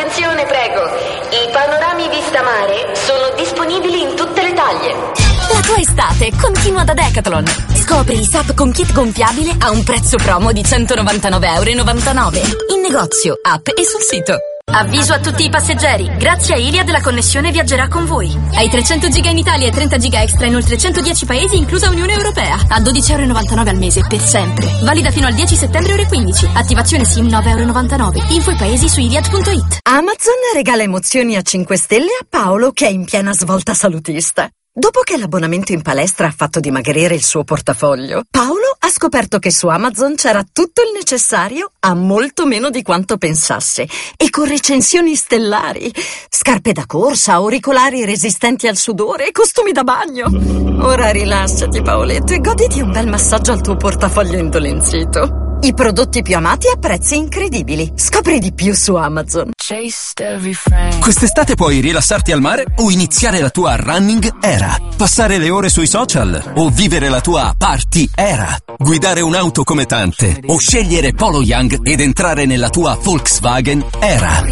Attenzione, prego. I panorami vista mare sono disponibili in tutte le taglie. La tua estate continua da Decathlon. Scopri i SUP con kit gonfiabile a un prezzo promo di €199,99. In negozio, app e sul sito. Avviso a tutti i passeggeri. Grazie a Iliad la connessione viaggerà con voi. Hai 300 giga in Italia e 30 giga extra in oltre 110 paesi, inclusa Unione Europea. A €12,99 al mese, per sempre. Valida fino al 10 settembre ore 15. Attivazione SIM €9,99. Info i paesi su iliad.it. Amazon regala emozioni a 5 stelle a Paolo, che è in piena svolta salutista. Dopo che l'abbonamento in palestra ha fatto dimagrire il suo portafoglio, Paolo ha scoperto che su Amazon c'era tutto il necessario a molto meno di quanto pensasse, e con recensioni stellari, scarpe da corsa, auricolari resistenti al sudore e costumi da bagno. Ora rilassati, Paoletto, e goditi un bel massaggio al tuo portafoglio indolenzito. I prodotti più amati a prezzi incredibili. Scopri di più su Amazon. Quest'estate puoi rilassarti al mare o iniziare la tua running era. Passare le ore sui social o vivere la tua party era. Guidare un'auto come tante o scegliere Polo Young ed entrare nella tua Volkswagen era.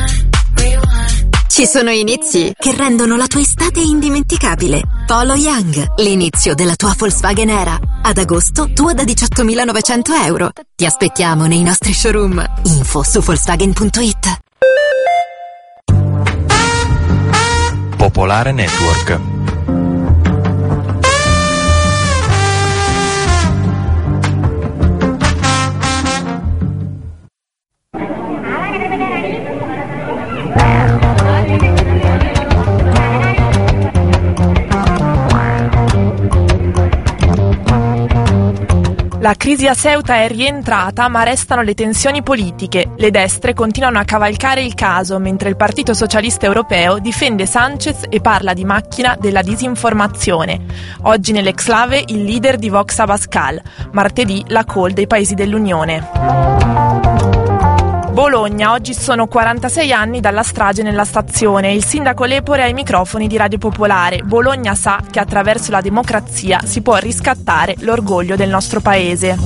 Ci sono inizi che rendono la tua estate indimenticabile. Polo Young, l'inizio della tua Volkswagen era. Ad agosto, tua da €18.900. Ti aspettiamo nei nostri showroom. Info su Volkswagen.it. Popolare Network. La crisi a Ceuta è rientrata, ma restano le tensioni politiche. Le destre continuano a cavalcare il caso, mentre il Partito Socialista Europeo difende Sánchez e parla di macchina della disinformazione. Oggi nell'exclave il leader di Vox Abascal, martedì la call dei paesi dell'Unione. Bologna, oggi sono 46 anni dalla strage nella stazione. Il sindaco Lepore ai microfoni di Radio Popolare. Bologna sa che attraverso la democrazia si può riscattare l'orgoglio del nostro paese.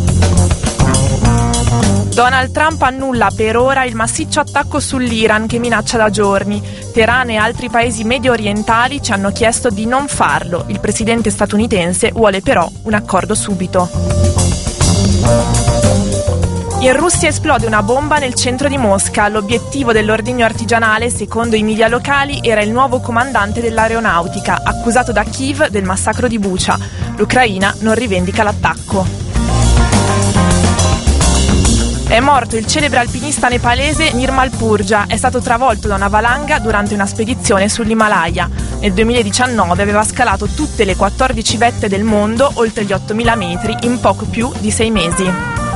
Donald Trump annulla per ora il massiccio attacco sull'Iran che minaccia da giorni. Teheran e altri paesi medio orientali ci hanno chiesto di non farlo. Il presidente statunitense vuole però un accordo subito. In Russia esplode una bomba nel centro di Mosca. L'obiettivo dell'ordigno artigianale, secondo i media locali, era il nuovo comandante dell'aeronautica, accusato da Kiev del massacro di Bucha. L'Ucraina non rivendica l'attacco. È morto il celebre alpinista nepalese Nirmal Purja. È stato travolto da una valanga durante una spedizione sull'Himalaya. Nel 2019 aveva scalato tutte le 14 vette del mondo, oltre gli 8.000 metri, in poco più di 6 mesi.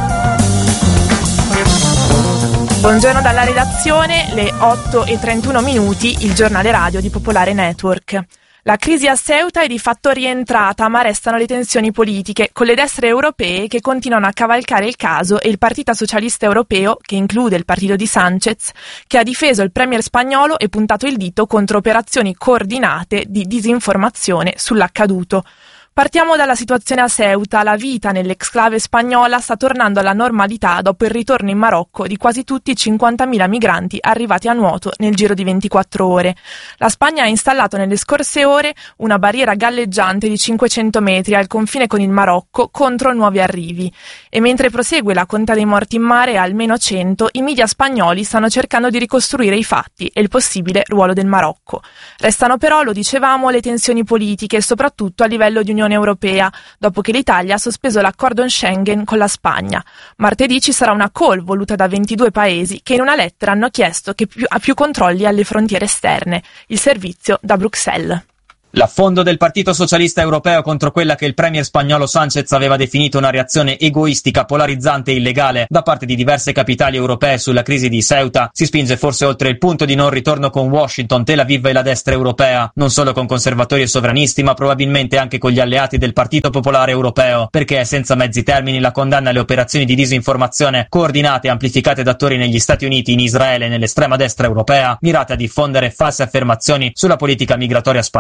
Buongiorno dalla redazione, le 8:31, il giornale radio di Popolare Network. La crisi a Ceuta è di fatto rientrata, ma restano le tensioni politiche, con le destre europee che continuano a cavalcare il caso e il Partito Socialista Europeo, che include il partito di Sánchez, che ha difeso il premier spagnolo e puntato il dito contro operazioni coordinate di disinformazione sull'accaduto. Partiamo dalla situazione a Ceuta. La vita nell'exclave spagnola sta tornando alla normalità dopo il ritorno in Marocco di quasi tutti i 50.000 migranti arrivati a nuoto nel giro di 24 ore. La Spagna ha installato nelle scorse ore una barriera galleggiante di 500 metri al confine con il Marocco contro nuovi arrivi. E mentre prosegue la conta dei morti in mare a almeno 100, i media spagnoli stanno cercando di ricostruire i fatti e il possibile ruolo del Marocco. Restano però, lo dicevamo, le tensioni politiche, soprattutto a livello di Unione Europea, dopo che l'Italia ha sospeso l'accordo in Schengen con la Spagna. Martedì ci sarà una call voluta da 22 paesi che in una lettera hanno chiesto che più controlli alle frontiere esterne. Il servizio da Bruxelles. L'affondo del Partito Socialista Europeo contro quella che il premier spagnolo Sánchez aveva definito una reazione egoistica, polarizzante e illegale da parte di diverse capitali europee sulla crisi di Ceuta si spinge forse oltre il punto di non ritorno con Washington, Tel Aviv e la destra europea, non solo con conservatori e sovranisti, ma probabilmente anche con gli alleati del Partito Popolare Europeo, perché è senza mezzi termini la condanna alle operazioni di disinformazione coordinate e amplificate da attori negli Stati Uniti, in Israele e nell'estrema destra europea, mirate a diffondere false affermazioni sulla politica migratoria spagnola,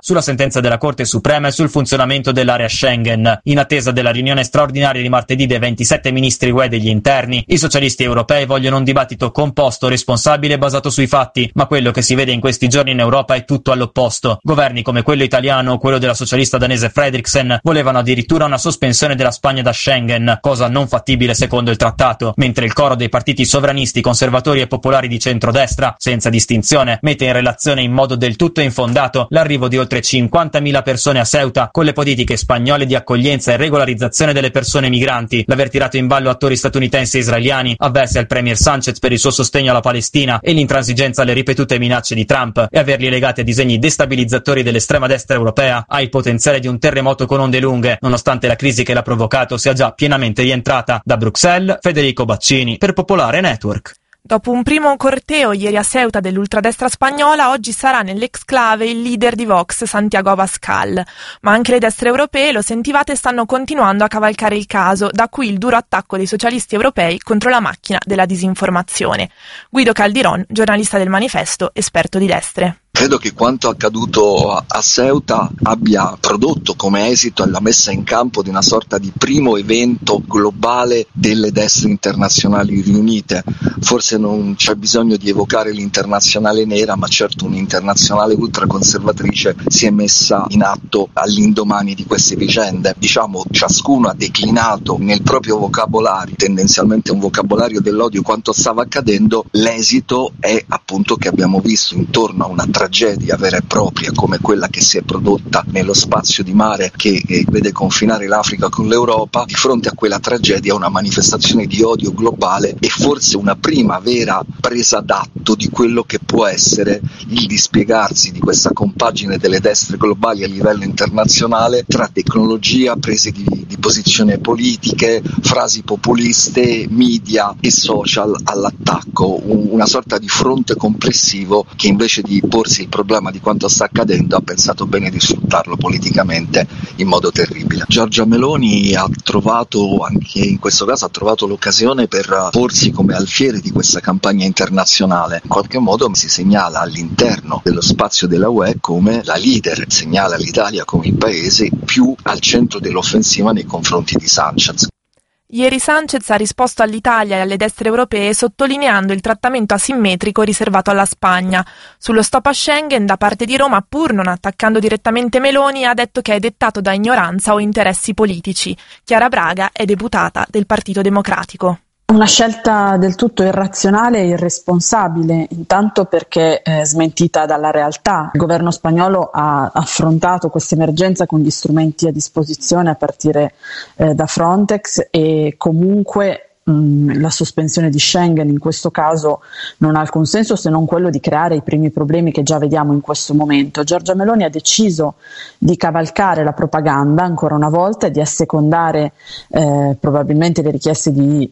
sulla sentenza della Corte Suprema e sul funzionamento dell'area Schengen. In attesa della riunione straordinaria di martedì dei 27 ministri UE degli interni, i socialisti europei vogliono un dibattito composto, responsabile e basato sui fatti, ma quello che si vede in questi giorni in Europa è tutto all'opposto. Governi come quello italiano o quello della socialista danese Frederiksen volevano addirittura una sospensione della Spagna da Schengen, cosa non fattibile secondo il trattato, mentre il coro dei partiti sovranisti, conservatori e popolari di centrodestra, senza distinzione, mette in relazione in modo del tutto infondato l'arrivo di oltre 50.000 persone a Ceuta con le politiche spagnole di accoglienza e regolarizzazione delle persone migranti, l'aver tirato in ballo attori statunitensi e israeliani avversi al premier Sanchez per il suo sostegno alla Palestina e l'intransigenza alle ripetute minacce di Trump e averli legati a disegni destabilizzatori dell'estrema destra europea ha il potenziale di un terremoto con onde lunghe, nonostante la crisi che l'ha provocato sia già pienamente rientrata. Da Bruxelles, Federico Baccini per Popolare Network. Dopo un primo corteo ieri a Ceuta dell'ultradestra spagnola, oggi sarà nell'exclave il leader di Vox, Santiago Abascal. Ma anche le destre europee, lo sentivate, stanno continuando a cavalcare il caso, da qui il duro attacco dei socialisti europei contro la macchina della disinformazione. Guido Caldiron, giornalista del Manifesto, esperto di destre. Credo che quanto accaduto a Ceuta abbia prodotto come esito la messa in campo di una sorta di primo evento globale delle destre internazionali riunite. Forse non c'è bisogno di evocare l'internazionale nera, ma certo un'internazionale ultraconservatrice si è messa in atto all'indomani di queste vicende. Diciamo, ciascuno ha declinato nel proprio vocabolario, tendenzialmente un vocabolario dell'odio, quanto stava accadendo. L'esito è appunto che abbiamo visto intorno a una tragedia vera e propria come quella che si è prodotta nello spazio di mare che vede confinare l'Africa con l'Europa. Di fronte a quella tragedia una manifestazione di odio globale e forse una prima vera presa d'atto di quello che può essere il dispiegarsi di questa compagine delle destre globali a livello internazionale tra tecnologia, prese di posizione politiche, frasi populiste, media e social all'attacco, una sorta di fronte complessivo che invece di porsi il problema di quanto sta accadendo ha pensato bene di sfruttarlo politicamente in modo terribile. Giorgia Meloni ha trovato, anche in questo caso, l'occasione per porsi come alfiere di questa campagna internazionale. In qualche modo si segnala all'interno dello spazio della UE come la leader, segnala l'Italia come il paese più al centro dell'offensiva nei confronti di Sanchez. Ieri Sanchez ha risposto all'Italia e alle destre europee sottolineando il trattamento asimmetrico riservato alla Spagna. Sullo stop a Schengen, da parte di Roma, pur non attaccando direttamente Meloni, ha detto che è dettato da ignoranza o interessi politici. Chiara Braga è deputata del Partito Democratico. Una scelta del tutto irrazionale e irresponsabile, intanto perché smentita dalla realtà. Il governo spagnolo ha affrontato questa emergenza con gli strumenti a disposizione a partire da Frontex e comunque la sospensione di Schengen in questo caso non ha alcun senso se non quello di creare i primi problemi che già vediamo in questo momento. Giorgia Meloni ha deciso di cavalcare la propaganda ancora una volta e di assecondare probabilmente le richieste di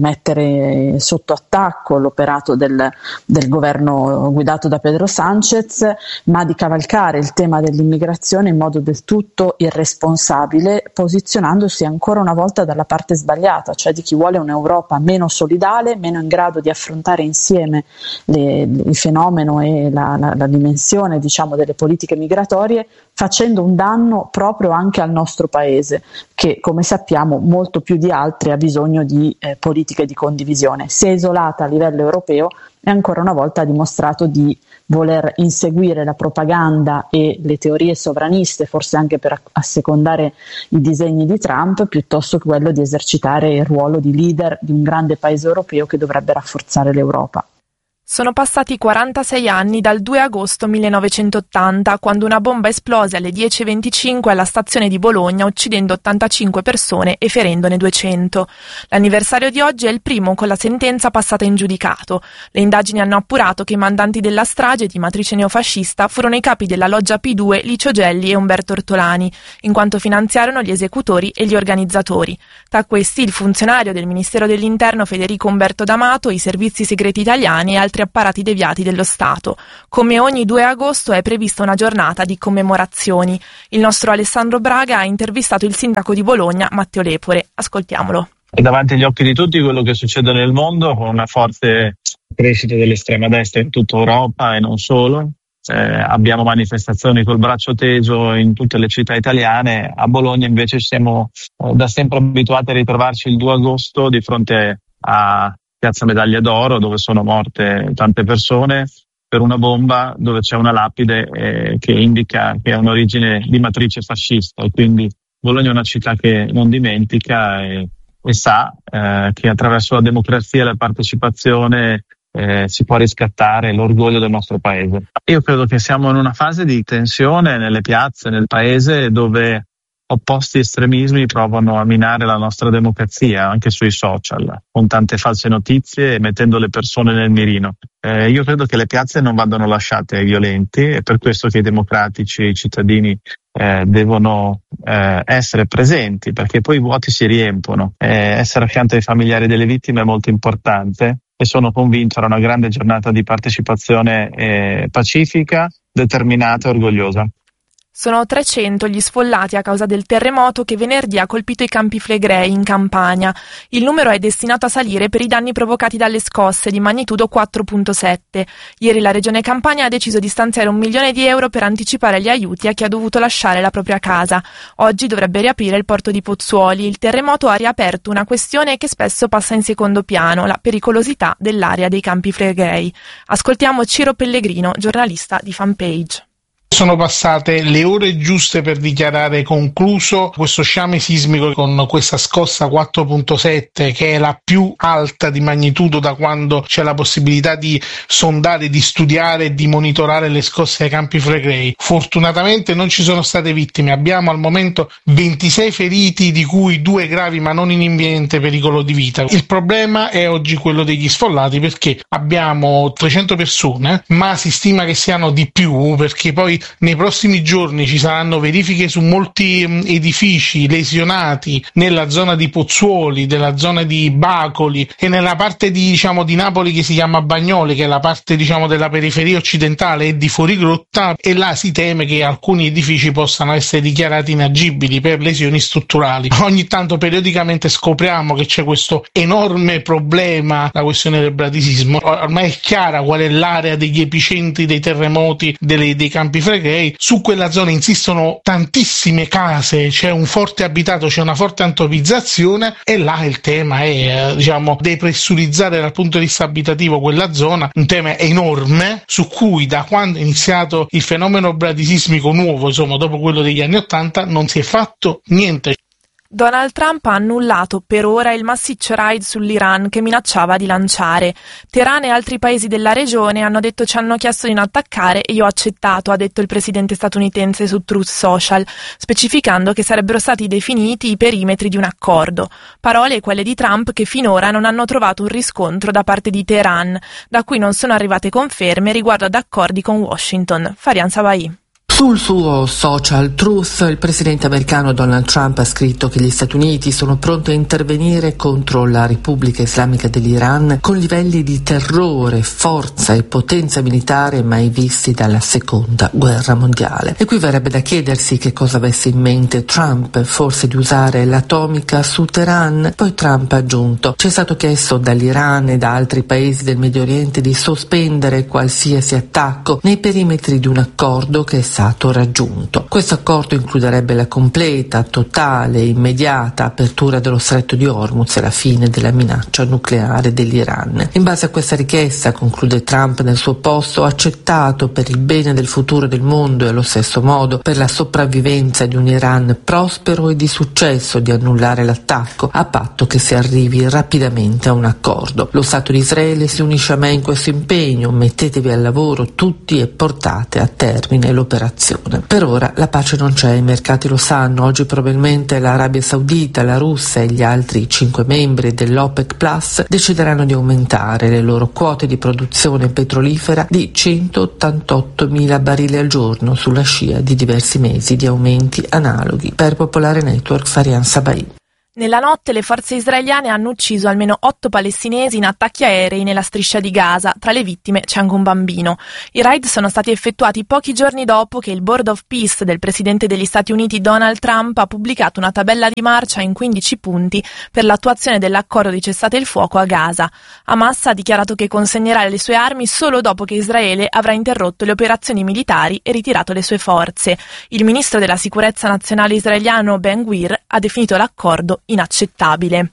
mettere sotto attacco l'operato del governo guidato da Pedro Sanchez, ma di cavalcare il tema dell'immigrazione in modo del tutto irresponsabile, posizionandosi ancora una volta dalla parte sbagliata, cioè di chi vuole un'Europa meno solidale, meno in grado di affrontare insieme il fenomeno e la dimensione, diciamo, delle politiche migratorie, facendo un danno proprio anche al nostro paese, che come sappiamo molto più di altri ha bisogno di politiche di condivisione. Si è isolata a livello europeo e ancora una volta ha dimostrato di voler inseguire la propaganda e le teorie sovraniste, forse anche per assecondare i disegni di Trump, piuttosto che quello di esercitare il ruolo di leader di un grande paese europeo che dovrebbe rafforzare l'Europa. Sono passati 46 anni dal 2 agosto 1980, quando una bomba esplose alle 10:25 alla stazione di Bologna, uccidendo 85 persone e ferendone 200. L'anniversario di oggi è il primo con la sentenza passata in giudicato. Le indagini hanno appurato che i mandanti della strage di matrice neofascista furono i capi della loggia P2 Licio Gelli e Umberto Ortolani, in quanto finanziarono gli esecutori e gli organizzatori. Tra questi il funzionario del Ministero dell'Interno Federico Umberto D'Amato, i servizi segreti italiani e altri apparati deviati dello Stato. Come ogni 2 agosto è prevista una giornata di commemorazioni. Il nostro Alessandro Braga ha intervistato il sindaco di Bologna, Matteo Lepore. Ascoltiamolo. È davanti agli occhi di tutti quello che succede nel mondo, con una forte crescita dell'estrema destra in tutta Europa e non solo. abbiamo manifestazioni col braccio teso in tutte le città italiane. A Bologna invece siamo da sempre abituati a ritrovarci il 2 agosto di fronte a Piazza Medaglia d'Oro, dove sono morte tante persone per una bomba dove c'è una lapide che indica che ha un'origine di matrice fascista, e quindi Bologna è una città che non dimentica e sa che attraverso la democrazia e la partecipazione si può riscattare l'orgoglio del nostro paese. Io credo che siamo in una fase di tensione nelle piazze, nel paese, dove opposti estremismi provano a minare la nostra democrazia anche sui social, con tante false notizie e mettendo le persone nel mirino. Io credo che le piazze non vadano lasciate ai violenti, è per questo che i democratici e i cittadini devono essere presenti, perché poi i vuoti si riempono. Essere accanto ai familiari delle vittime è molto importante, e sono convinto sarà una grande giornata di partecipazione pacifica, determinata e orgogliosa. Sono 300 gli sfollati a causa del terremoto che venerdì ha colpito i Campi Flegrei in Campania. Il numero è destinato a salire per i danni provocati dalle scosse di magnitudo 4.7. Ieri la Regione Campania ha deciso di stanziare 1 milione di euro per anticipare gli aiuti a chi ha dovuto lasciare la propria casa. Oggi dovrebbe riaprire il porto di Pozzuoli. Il terremoto ha riaperto una questione che spesso passa in secondo piano, la pericolosità dell'area dei Campi Flegrei. Ascoltiamo Ciro Pellegrino, giornalista di Fanpage. Sono passate le ore giuste per dichiarare concluso questo sciame sismico con questa scossa 4.7, che è la più alta di magnitudo da quando c'è la possibilità di sondare, di studiare e di monitorare le scosse ai Campi Flegrei. Fortunatamente non ci sono state vittime, abbiamo al momento 26 feriti, di cui 2 gravi ma non in imminente pericolo di vita. Il problema è oggi quello degli sfollati, perché abbiamo 300 persone, ma si stima che siano di più, perché poi nei prossimi giorni ci saranno verifiche su molti edifici lesionati nella zona di Pozzuoli, della zona di Bacoli e nella parte di Napoli che si chiama Bagnoli, che è la parte della periferia occidentale e di Fuorigrotta, e là si teme che alcuni edifici possano essere dichiarati inagibili per lesioni strutturali. Ogni tanto periodicamente scopriamo che c'è questo enorme problema, la questione del bradisismo. Ormai è chiara qual è l'area degli epicentri dei terremoti dei Campi Flegrei. Su quella zona insistono tantissime case, c'è un forte abitato, c'è una forte antropizzazione, e là il tema è depressurizzare dal punto di vista abitativo quella zona, un tema enorme su cui da quando è iniziato il fenomeno bradisismico nuovo, dopo quello degli anni '80, non si è fatto niente. Donald Trump ha annullato per ora il massiccio raid sull'Iran che minacciava di lanciare. Teheran e altri paesi della regione hanno detto ci hanno chiesto di non attaccare e io ho accettato, ha detto il presidente statunitense su Truth Social, specificando che sarebbero stati definiti i perimetri di un accordo. Parole quelle di Trump che finora non hanno trovato un riscontro da parte di Teheran, da cui non sono arrivate conferme riguardo ad accordi con Washington. Farian Sabai. Sul suo social Truth, il presidente americano Donald Trump ha scritto che gli Stati Uniti sono pronti a intervenire contro la Repubblica Islamica dell'Iran con livelli di terrore, forza e potenza militare mai visti dalla Seconda Guerra Mondiale. E qui verrebbe da chiedersi che cosa avesse in mente Trump, forse di usare l'atomica su Teheran. Poi Trump ha aggiunto: ci è stato chiesto dall'Iran e da altri paesi del Medio Oriente di sospendere qualsiasi attacco nei perimetri di un accordo che è stato raggiunto. Questo accordo includerebbe la completa, totale e immediata apertura dello stretto di Hormuz e la fine della minaccia nucleare dell'Iran. In base a questa richiesta, conclude Trump nel suo post, ho accettato per il bene del futuro del mondo e allo stesso modo per la sopravvivenza di un Iran prospero e di successo di annullare l'attacco, a patto che si arrivi rapidamente a un accordo. Lo Stato di Israele si unisce a me in questo impegno, mettetevi al lavoro tutti e portate a termine l'operazione. Per ora la pace non c'è, i mercati lo sanno. Oggi probabilmente l'Arabia Saudita, la Russia e gli altri 5 membri dell'OPEC Plus decideranno di aumentare le loro quote di produzione petrolifera di 188.000 barili al giorno sulla scia di diversi mesi di aumenti analoghi. Per Popolare Network, Farian Sabai. Nella notte le forze israeliane hanno ucciso almeno 8 palestinesi in attacchi aerei nella striscia di Gaza. Tra le vittime c'è anche un bambino. I raid sono stati effettuati pochi giorni dopo che il Board of Peace del presidente degli Stati Uniti Donald Trump ha pubblicato una tabella di marcia in 15 punti per l'attuazione dell'accordo di cessate il fuoco a Gaza. Hamas ha dichiarato che consegnerà le sue armi solo dopo che Israele avrà interrotto le operazioni militari e ritirato le sue forze. Il ministro della sicurezza nazionale israeliano Ben-Gvir ha definito l'accordo inaccettabile.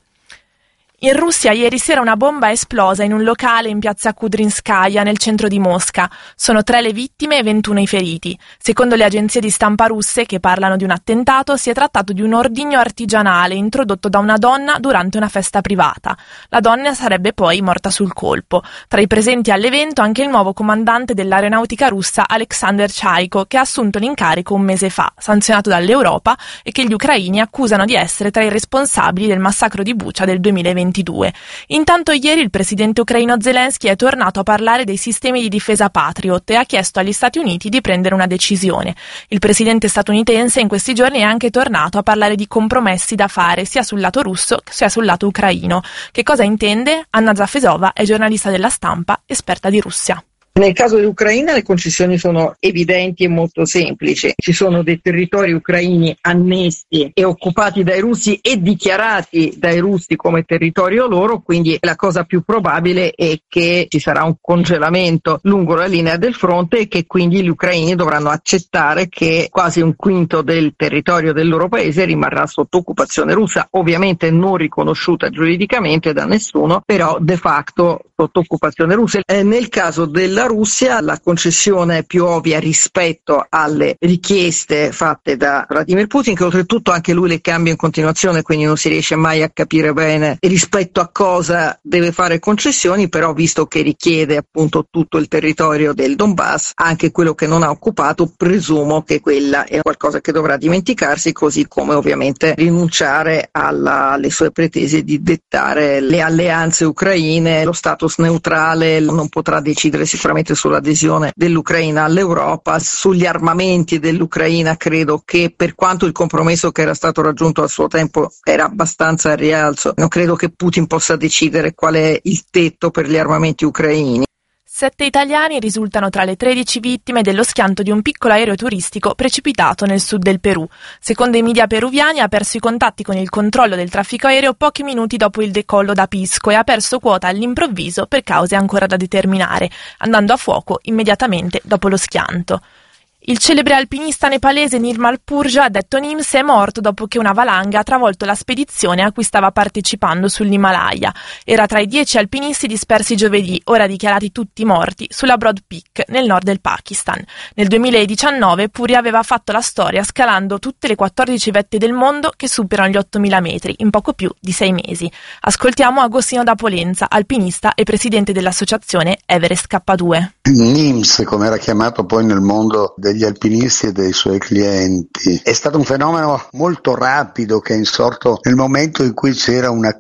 In Russia ieri sera una bomba è esplosa in un locale in piazza Kudrinskaya nel centro di Mosca. Sono 3 le vittime e 21 i feriti. Secondo le agenzie di stampa russe che parlano di un attentato, si è trattato di un ordigno artigianale introdotto da una donna durante una festa privata. La donna sarebbe poi morta sul colpo. Tra i presenti all'evento anche il nuovo comandante dell'aeronautica russa Alexander Chaiko, che ha assunto l'incarico un mese fa, sanzionato dall'Europa, e che gli ucraini accusano di essere tra i responsabili del massacro di Bucha del 2022. Intanto ieri il presidente ucraino Zelensky è tornato a parlare dei sistemi di difesa Patriot e ha chiesto agli Stati Uniti di prendere una decisione. Il presidente statunitense in questi giorni è anche tornato a parlare di compromessi da fare sia sul lato russo sia sul lato ucraino. Che cosa intende? Anna Zafesova è giornalista della Stampa, esperta di Russia. Nel caso dell'Ucraina le concessioni sono evidenti e molto semplici. Ci sono dei territori ucraini annessi e occupati dai russi e dichiarati dai russi come territorio loro, quindi la cosa più probabile è che ci sarà un congelamento lungo la linea del fronte e che quindi gli ucraini dovranno accettare che quasi un quinto del territorio del loro paese rimarrà sotto occupazione russa, ovviamente non riconosciuta giuridicamente da nessuno, però de facto sotto occupazione russa. Nel caso della Russia la concessione più ovvia rispetto alle richieste fatte da Vladimir Putin, che oltretutto anche lui le cambia in continuazione, quindi non si riesce mai a capire bene rispetto a cosa deve fare concessioni, però visto che richiede appunto tutto il territorio del Donbass, anche quello che non ha occupato, presumo che quella è qualcosa che dovrà dimenticarsi, così come ovviamente rinunciare alle sue pretese di dettare le alleanze ucraine. Lo status neutrale non potrà decidere sicuramente sull'adesione dell'Ucraina all'Europa. Sugli armamenti dell'Ucraina credo che, per quanto il compromesso che era stato raggiunto a suo tempo era abbastanza al rialzo, non credo che Putin possa decidere qual è il tetto per gli armamenti ucraini. 7 italiani risultano tra le 13 vittime dello schianto di un piccolo aereo turistico precipitato nel sud del Perù. Secondo i media peruviani ha perso i contatti con il controllo del traffico aereo pochi minuti dopo il decollo da Pisco e ha perso quota all'improvviso per cause ancora da determinare, andando a fuoco immediatamente dopo lo schianto. Il celebre alpinista nepalese Nirmal Purja, detto Nims, è morto dopo che una valanga ha travolto la spedizione a cui stava partecipando sull'Himalaya. Era tra i 10 alpinisti dispersi giovedì, ora dichiarati tutti morti, sulla Broad Peak, nel nord del Pakistan. Nel 2019 Purja aveva fatto la storia scalando tutte le 14 vette del mondo che superano gli 8.000 metri, in poco più di 6 mesi. Ascoltiamo Agostino da Polenza, alpinista e presidente dell'associazione Everest K2. Nims, come era chiamato poi nel mondo degli alpinisti e dei suoi clienti, è stato un fenomeno molto rapido che è insorto nel momento in cui c'era una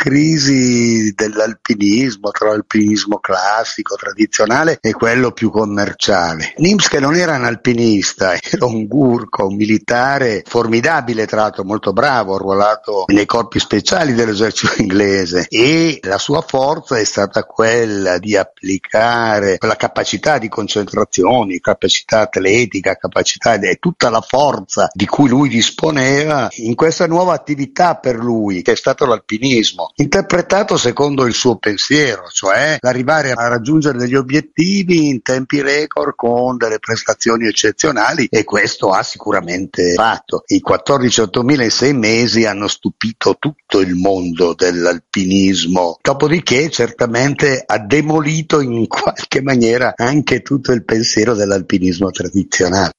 crisi dell'alpinismo, tra l'alpinismo classico, tradizionale e quello più commerciale. Nims, che non era un alpinista, era un gurkha, un militare formidabile, tra l'altro molto bravo, arruolato nei corpi speciali dell'esercito inglese, e la sua forza è stata quella di applicare quella capacità di concentrazione, capacità atletica, capacità e tutta la forza di cui lui disponeva in questa nuova attività per lui, che è stato l'alpinismo, interpretato secondo il suo pensiero, cioè l'arrivare a raggiungere degli obiettivi in tempi record con delle prestazioni eccezionali, e questo ha sicuramente fatto. I 14.000 in 6 mesi hanno stupito tutto il mondo dell'alpinismo, dopodiché certamente ha demolito in qualche maniera anche tutto il pensiero dell'alpinismo tradizionale.